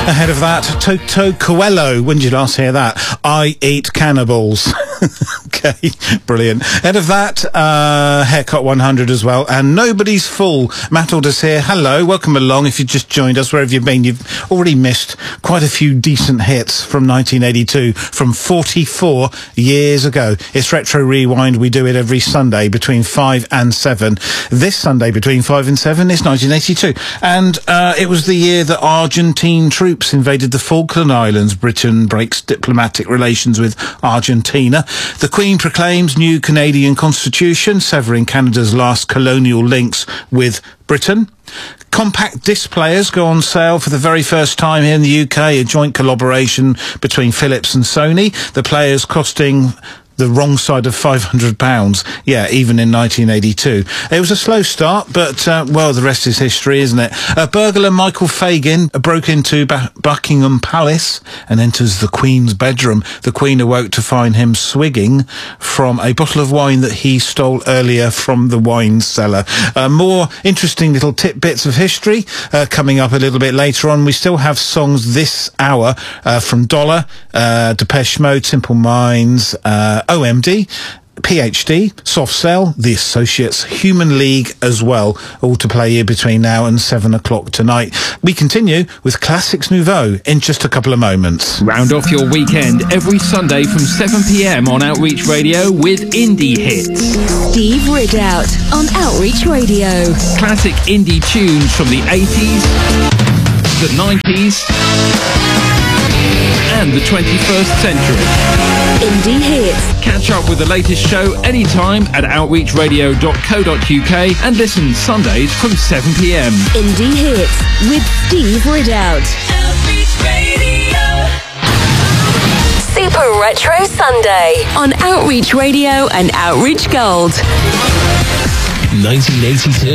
Ahead of that, Toto Coelho. When did you last hear that? I Eat Cannibals. Okay, brilliant. Ahead of that, Haircut 100 as well. And Nobody's Fool. Matt Alders here. Hello, welcome along. If you've just joined us, wherever you've been, you've already missed quite a few decent hits from 1982, from 44 years ago. It's Retro Rewind. We do it every Sunday between 5 and 7. This Sunday between 5 and 7 is 1982. And it was the year that Argentine troops invaded the Falkland Islands. Britain breaks diplomatic relations with Argentina. The Queen proclaims new Canadian constitution, severing Canada's last colonial links with Britain. Compact disc players go on sale for the very first time here in the UK, a joint collaboration between Philips and Sony. The players costing the wrong side of £500. Yeah, even in 1982. It was a slow start, but, well, the rest is history, isn't it? Burglar Michael Fagin broke into Buckingham Palace and enters the Queen's bedroom. The Queen awoke to find him swigging from a bottle of wine that he stole earlier from the wine cellar. More interesting little tidbits of history coming up a little bit later on. We still have songs this hour from Dollar, Depeche Mode, Simple Minds, OMD, PhD, Soft Cell, The Associates, Human League as well, all to play here between now and 7 o'clock tonight. We continue with Classics Nouveau in just a couple of moments. Round off your weekend every Sunday from 7 p.m. on Outreach Radio with indie hits. Steve Ridout on Outreach Radio. Classic indie tunes from the 80s, the 90s, and the 21st century. Indie hits. Catch up with the latest show anytime at outreachradio.co.uk and listen Sundays from 7 p.m. Indie hits with Steve Ridout. Outreach Radio. Super Retro Sunday on Outreach Radio and Outreach Gold. 1982.